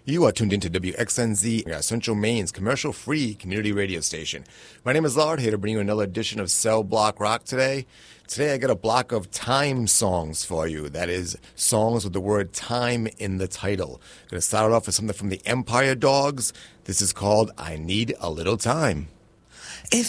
You are tuned into WXNZ, Central Maine's commercial-free community radio station. My name is Lard, here to bring you another edition of Cell Block Rock today. Today I got a block of time songs for you. That is, songs with the word time in the title. I'm going to start it off with something from the Empire Dogs. This is called I Need a Little Time. If